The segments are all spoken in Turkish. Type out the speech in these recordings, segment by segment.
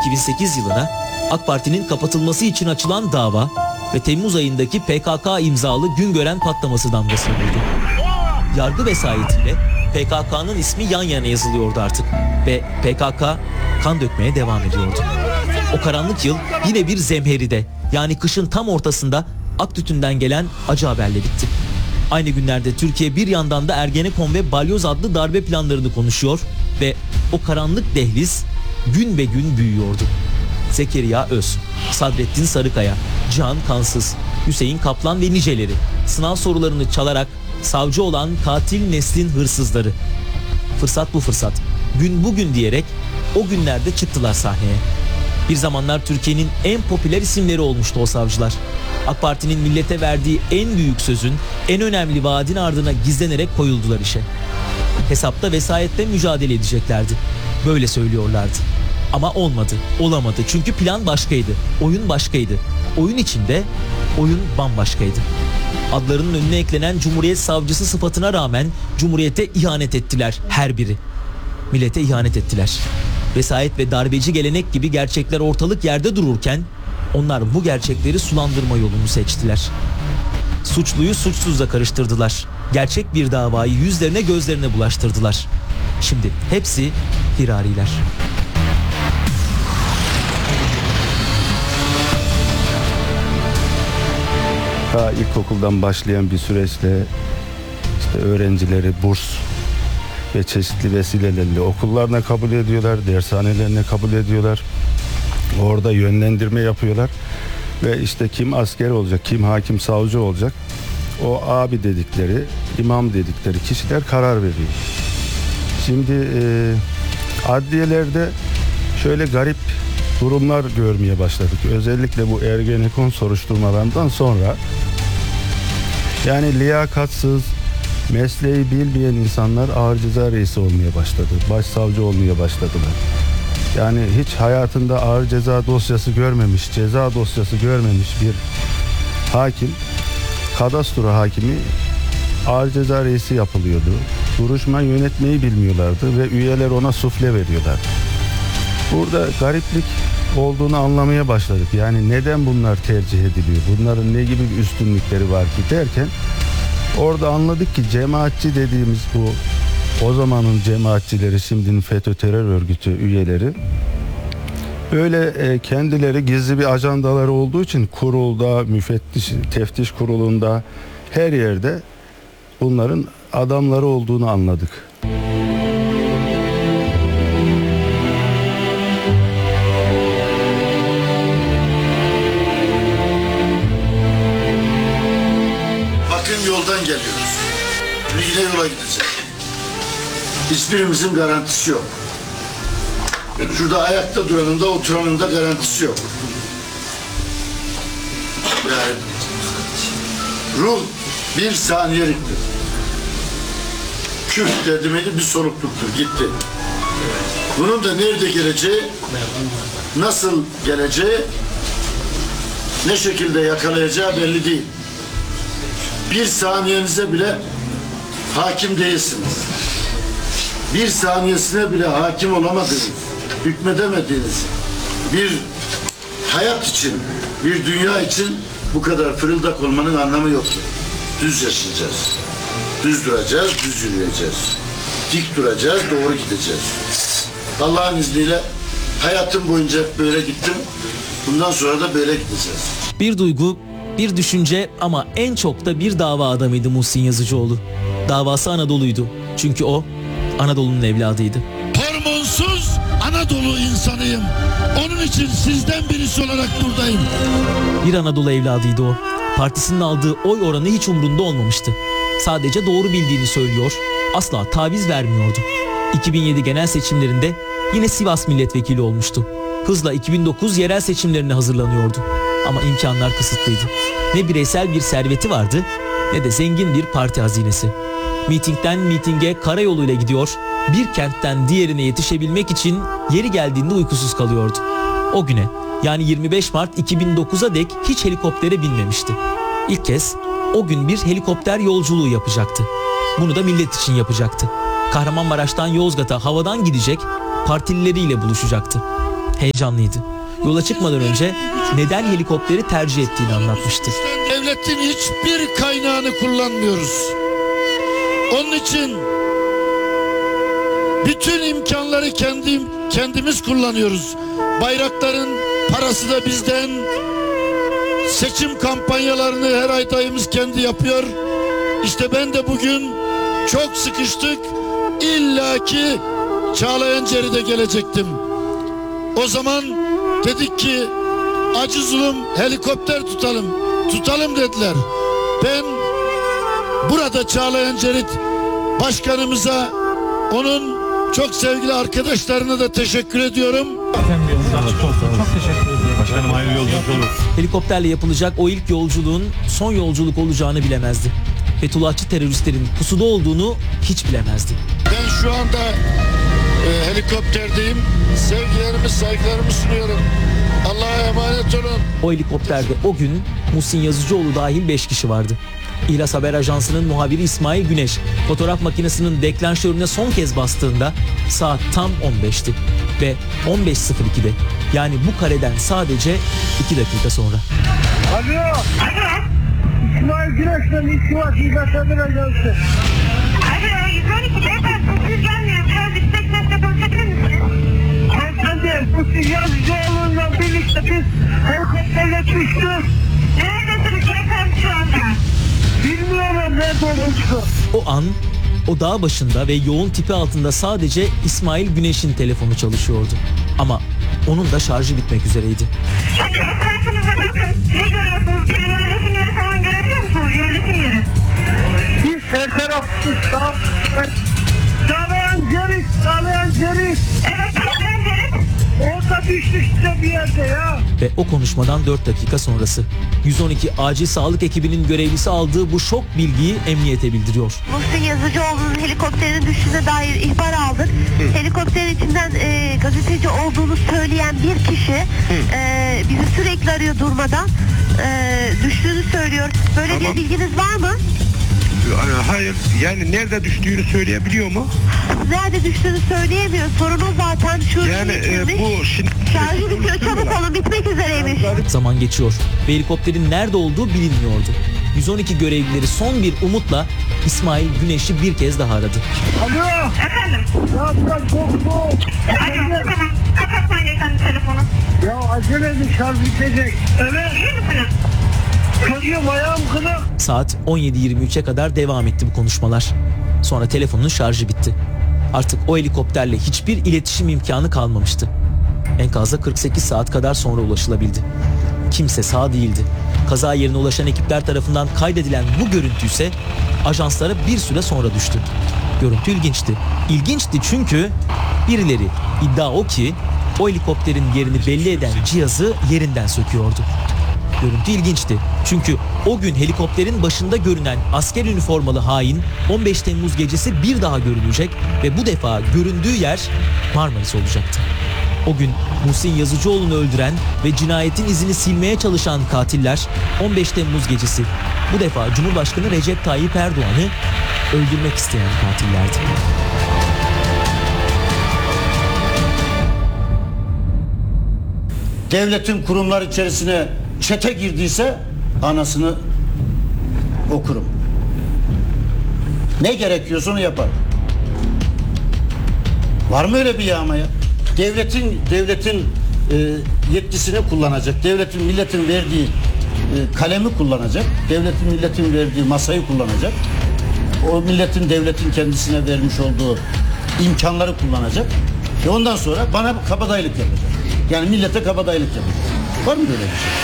2008 yılına AK Parti'nin kapatılması için açılan dava ve Temmuz ayındaki PKK imzalı Güngören patlaması damgasını vurdu. Yargı vesayetiyle PKK'nın ismi yan yana yazılıyordu artık ve PKK kan dökmeye devam ediyordu. O karanlık yıl yine bir zemheride, yani kışın tam ortasında Aktütün'den gelen acı haberle bitti. Aynı günlerde Türkiye bir yandan da Ergenekon ve Balyoz adlı darbe planlarını konuşuyor ve o karanlık dehliz gün be gün büyüyordu. Zekeriya Öz, Sadrettin Sarıkaya, Cihan Kansız, Hüseyin Kaplan ve niceleri sınav sorularını çalarak savcı olan katil neslin hırsızları. Fırsat bu fırsat, gün bugün diyerek o günlerde çıktılar sahneye. Bir zamanlar Türkiye'nin en popüler isimleri olmuştu o savcılar. AK Parti'nin millete verdiği en büyük sözün, en önemli vaadin ardına gizlenerek koyuldular işe. Hesapta vesayetle mücadele edeceklerdi. Böyle söylüyorlardı. Ama olmadı, olamadı. Çünkü plan başkaydı, oyun başkaydı. Oyun içinde, oyun bambaşkaydı. Adlarının önüne eklenen Cumhuriyet Savcısı sıfatına rağmen Cumhuriyete ihanet ettiler her biri. Millete ihanet ettiler. Vesayet ve darbeci gelenek gibi gerçekler ortalık yerde dururken onlar bu gerçekleri sulandırma yolunu seçtiler. Suçluyu suçsuzla karıştırdılar. Gerçek bir davayı yüzlerine gözlerine bulaştırdılar. Şimdi hepsi firariler. Ta ilkokuldan başlayan bir süreçle işte öğrencileri burs ve çeşitli vesilelerle okullarına kabul ediyorlar, dershanelerine kabul ediyorlar. Orada yönlendirme yapıyorlar ve işte kim asker olacak, kim hakim savcı olacak, o abi dedikleri, imam dedikleri kişiler karar veriyor. Şimdi adliyelerde şöyle garip durumlar görmeye başladık. Özellikle bu Ergenekon soruşturmalarından sonra, yani liyakatsız, mesleği bilmeyen insanlar ağır ceza reisi olmaya başladı. Başsavcı olmaya başladılar. Yani hiç hayatında ağır ceza dosyası görmemiş, ceza dosyası görmemiş bir hakim, kadastro hakimi ağır ceza reisi yapılıyordu. Duruşma yönetmeyi bilmiyorlardı ve üyeler ona sufle veriyorlardı. Burada gariplik olduğunu anlamaya başladık. Yani neden bunlar tercih ediliyor? Bunların ne gibi bir üstünlükleri var ki derken orada anladık ki cemaatçi dediğimiz bu o zamanın cemaatçileri, şimdinin FETÖ terör örgütü üyeleri öyle kendileri gizli bir ajandaları olduğu için kurulda, müfettiş, teftiş kurulunda her yerde bunların adamları olduğunu anladık. Yoldan geliyoruz. Yine yola gideceğiz. Hiçbirimizin garantisi yok. Şurada ayakta duranın da oturanın da garantisi yok. Yani ruh bir saniyeliktir. Küf dedi miydi bir solukluktur. Gitti. Bunun da nerede geleceği, nasıl geleceği, ne şekilde yakalayacağı belli değil. Bir saniyenize bile hakim değilsiniz. Bir saniyesine bile hakim olamadığınız, hükmedemediğiniz bir hayat için, bir dünya için bu kadar fırıldak olmanın anlamı yoktur. Düz yaşayacağız. Düz duracağız, düz yürüyeceğiz. Dik duracağız, doğru gideceğiz. Allah'ın izniyle hayatım boyunca hep böyle gittim. Bundan sonra da böyle gideceğiz. Bir duygu, bir düşünce ama en çok da bir dava adamıydı Muhsin Yazıcıoğlu. Davası Anadolu'ydu. Çünkü o Anadolu'nun evladıydı. Hormonsuz Anadolu insanıyım. Onun için sizden birisi olarak buradayım. Bir Anadolu evladıydı o. Partisinin aldığı oy oranı hiç umrunda olmamıştı. Sadece doğru bildiğini söylüyor, asla taviz vermiyordu. 2007 genel seçimlerinde yine Sivas milletvekili olmuştu. Hızla 2009 yerel seçimlerine hazırlanıyordu. Ama imkanlar kısıtlıydı. Ne bireysel bir serveti vardı ne de zengin bir parti hazinesi. Mitingden mitinge karayoluyla gidiyor, bir kentten diğerine yetişebilmek için yeri geldiğinde uykusuz kalıyordu. O güne, yani 25 Mart 2009'a dek hiç helikoptere binmemişti. İlk kez o gün bir helikopter yolculuğu yapacaktı. Bunu da millet için yapacaktı. Kahramanmaraş'tan Yozgat'a havadan gidecek, partilileriyle buluşacaktı. heyecanlıydı. Yola çıkmadan önce neden helikopteri tercih ettiğini anlatmıştı. Devletin hiçbir kaynağını kullanmıyoruz. Onun için bütün imkanları kendimiz kullanıyoruz. Bayrakların parası da bizden. Seçim kampanyalarını her ay dayımız kendi yapıyor. İşte ben de bugün çok sıkıştık. İllaki Çağlayan-Ceri'de gelecektim. O zaman dedik ki acı zulüm helikopter tutalım. Tutalım dediler. Ben burada Çağlayan-Ceri başkanımıza, onun çok sevgili arkadaşlarına da teşekkür ediyorum. Çok teşekkür ederim. Başkanım hayırlı yolculuk olur. Helikopterle yapılacak o ilk yolculuğun son yolculuk olacağını bilemezdi. Fethullahçı teröristlerin pusuda olduğunu hiç bilemezdi. Ben şu anda helikopterdeyim. Sevgilerimi, saygılarımı sunuyorum. Allah'a emanet olun. O helikopterde o gün Muhsin Yazıcıoğlu dahil 5 kişi vardı. İhlas Haber Ajansı'nın muhabiri İsmail Güneş fotoğraf makinesinin deklanşörüne son kez bastığında saat tam 15'ti ve 15.02'de yani bu kareden sadece 2 dakika sonra. Alo. İsmail Güneş'ten İsmail İhlas Haber Ajansı. Alo, 112 beyefendi, siz gelmiyor. Biraz yüksek sesle konuşabilir misiniz? Efendim, bu Yazıcıoğlu'yla birlikte biz helikopterle düştük. Neredesiniz beyefendi şu anda? Bilmiyorum nerede olduğunu. O an o dağ başında ve yoğun tipi altında sadece İsmail Güneş'in telefonu çalışıyordu. Ama onun da şarjı bitmek üzereydi. Peki etrafınıza bakın. Ne görüyorsunuz? Bir yerleşim yeri falan görebiliyor musunuz? Yerleşim yeri. Biz her tarafımız Çağlayan-Ceri. Evet, Çağlayan-Ceri. Orada düştük işte bir yerde ya. Ve o konuşmadan 4 dakika sonrası 112 acil sağlık ekibinin görevlisi aldığı bu şok bilgiyi emniyete bildiriyor. Muhsin Yazıcıoğlu'nun helikopterin düştüğüne dair ihbar aldık. Helikopterin içinden gazeteci olduğunu söyleyen bir kişi bizi sürekli arıyor durmadan. Düştüğünü söylüyor. Böyle bir bilginiz var mı? Hayır, yani nerede düştüğünü söyleyebiliyor mu? Nerede düştüğünü söyleyemiyor. Sorun o zaten. Şu Yani bu şimdi... şarjı bitiyor, çabuk olun, bitmek üzereymiş. Zaman geçiyor ve helikopterin nerede olduğu bilinmiyordu. 112 görevlileri son bir umutla İsmail Güneş'i bir kez daha aradı. Alo. Efendim? Ya biraz çok soğuk. Alo, tamam. Kapatmayın efendim telefonu. Ya acele bir şarj bitecek. Evet. İyi misiniz? Çocuğum ayağım kırık. Saat 17.23'e kadar devam etti bu konuşmalar. Sonra telefonun şarjı bitti. Artık o helikopterle hiçbir iletişim imkanı kalmamıştı. Enkaza 48 saat kadar sonra ulaşılabildi. Kimse sağ değildi. Kaza yerine ulaşan ekipler tarafından kaydedilen bu görüntü ise ajanslara bir süre sonra düştü. Görüntü ilginçti. İlginçti çünkü birileri, iddia o ki, o helikopterin yerini belli eden cihazı yerinden söküyordu. Görüntü ilginçti. Çünkü o gün helikopterin başında görünen asker üniformalı hain 15 Temmuz gecesi bir daha görülecek ve bu defa göründüğü yer Marmaris olacaktı. O gün Muhsin Yazıcıoğlu'nu öldüren ve cinayetin izini silmeye çalışan katiller 15 Temmuz gecesi bu defa Cumhurbaşkanı Recep Tayyip Erdoğan'ı öldürmek isteyen katillerdi. Devletin kurumlar içerisine çete girdiyse anasını okurum. Ne gerekiyorsa onu yapar. Var mı öyle bir yağma ya? Devletin yetkisini kullanacak. Devletin milletin verdiği kalemi kullanacak. Devletin milletin verdiği masayı kullanacak. O milletin devletin kendisine vermiş olduğu imkanları kullanacak. Ve ondan sonra bana kabadayılık yapacak. Yani millete kabadayılık yapacak. Var mı böyle bir şey?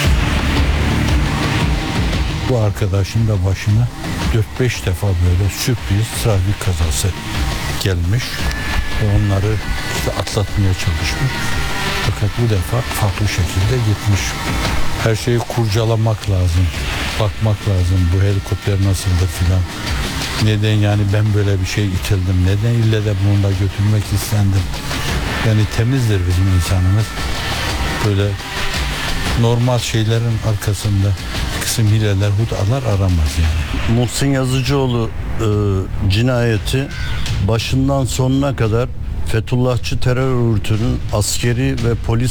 Bu arkadaşın da başına 4-5 defa böyle sürpriz trafik kazası gelmiş. Onları işte atlatmaya çalışmış. Fakat bu defa farklı şekilde gitmiş. Her şeyi kurcalamak lazım. Bakmak lazım. Bu helikopter nasıldı filan. Neden yani ben böyle bir şey itildim? Neden ille de bunu da götürmek istendim? Yani temizdir bizim insanımız. Böyle normal şeylerin arkasında kısım hileler, hudalar aramaz yani. Muhsin Yazıcıoğlu cinayeti başından sonuna kadar Fethullahçı terör örgütünün askeri ve polis